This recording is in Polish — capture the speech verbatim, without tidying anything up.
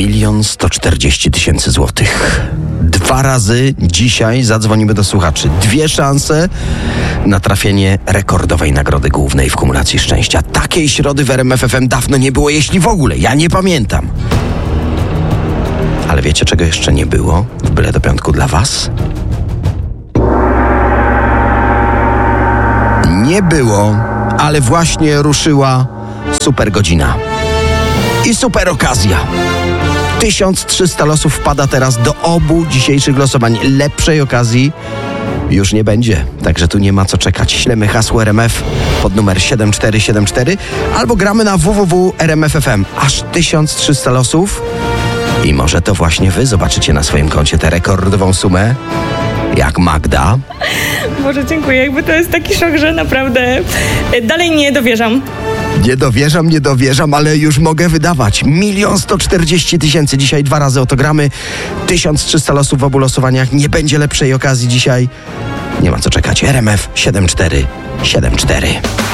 milion sto czterdzieści tysięcy złotych. Dwa razy dzisiaj zadzwonimy do słuchaczy. Dwie szanse na trafienie rekordowej nagrody głównej w kumulacji szczęścia. Takiej środy w R M F F M dawno nie było, jeśli w ogóle. Ja nie pamiętam. Ale wiecie, czego jeszcze nie było w Byle do Piątku dla was? Nie było, ale właśnie ruszyła super godzina. I super okazja. tysiąc trzysta losów wpada teraz do obu dzisiejszych losowań. Lepszej okazji już nie będzie, także tu nie ma co czekać. Ślemy hasło R M F pod numer siedem cztery siedem cztery albo gramy na w w w kropka r m f f m. Aż tysiąc trzysta losów i może to właśnie wy zobaczycie na swoim koncie tę rekordową sumę, jak Magda. Boże, dziękuję. Jakby to jest taki szok, że naprawdę dalej nie dowierzam. Nie dowierzam, nie dowierzam, ale już mogę wydawać. Milion sto czterdzieści tysięcy. Dzisiaj dwa razy o to gramy. tysiąc trzysta losów w obu losowaniach. Nie będzie lepszej okazji dzisiaj. Nie ma co czekać. R M F siedem cztery siedem cztery.